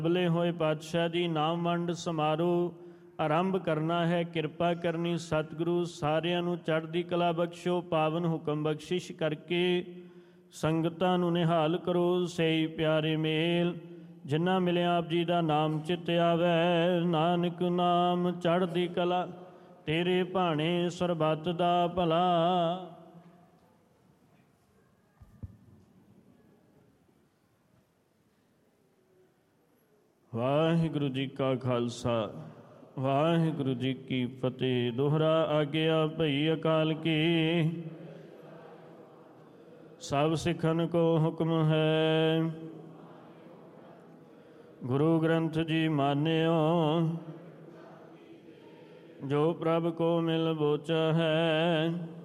ਬਲੇ ਹੋਏ ਪਾਤਸ਼ਾਹ ਦੀ ਨਾਮ ਵੰਡ ਸਮਾਰੋਹ ਆਰੰਭ ਕਰਨਾ ਹੈ। ਕਿਰਪਾ ਕਰਨੀ ਸਤਿਗੁਰੂ, ਸਾਰਿਆਂ ਨੂੰ ਚੜ੍ਹਦੀ ਕਲਾ ਬਖਸ਼ੋ। ਪਾਵਨ ਹੁਕਮ ਬਖਸ਼ਿਸ਼ ਕਰਕੇ ਸੰਗਤਾਂ ਨੂੰ ਨਿਹਾਲ ਕਰੋ। ਸਹੀ ਪਿਆਰੇ ਮੇਲ ਜਿਨ੍ਹਾਂ ਮਿਲਿਆ ਆਪ ਜੀ ਦਾ ਨਾਮ ਚਿੱਤ ਆਵੈ। ਨਾਨਕ ਨਾਮ ਚੜ੍ਹਦੀ ਕਲਾ ਤੇਰੇ ਭਾਣੇ, ਸਰਬੱਤ ਦਾ ਭਲਾ। ਵਾਹਿਗੁਰੂ ਜੀ ਕਾ ਖਾਲਸਾ, ਵਾਹਿਗੁਰੂ ਜੀ ਕੀ ਫਤਿਹ। ਦੋਹਰਾ ਆਗਿਆ ਭਈ ਅਕਾਲ ਕੀ, ਸਭ ਸਿੱਖਨ ਕੋ ਹੁਕਮ ਹੈ। ਗੁਰੂ ਗ੍ਰੰਥ ਜੀ ਮਾਨਿਓ, ਜੋ ਪ੍ਰਭ ਕੋ ਮਿਲ ਬੋਚਾ ਹੈ।